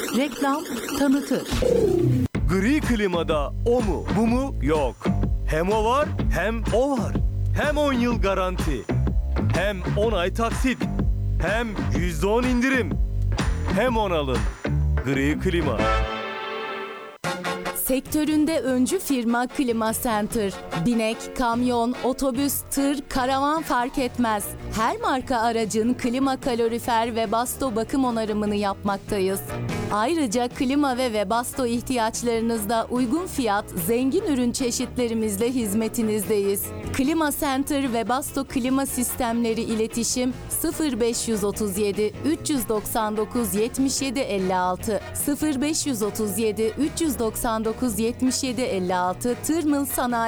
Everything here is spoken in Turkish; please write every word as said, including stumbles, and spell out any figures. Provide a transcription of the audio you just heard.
Reklam tanıtır. Gri klimada o mu bu mu yok. Hem o var hem o var. Hem on yıl garanti. Hem on ay taksit. Hem yüzde on indirim. Hem on alın. Gri klima. Sektöründe öncü firma Klima Center. Binek, kamyon, otobüs, tır, karavan fark etmez. Her marka aracın klima, kalorifer ve basto bakım onarımını yapmaktayız. Ayrıca klima ve Webasto ihtiyaçlarınızda uygun fiyat, zengin ürün çeşitlerimizle hizmetinizdeyiz. Klima Center ve Webasto klima sistemleri iletişim sıfır beş otuz yedi üç doksan dokuz yetmiş yedi elli altı sıfır beş otuz yedi üç doksan dokuz yetmiş yedi elli altı Tırmıl Sanayi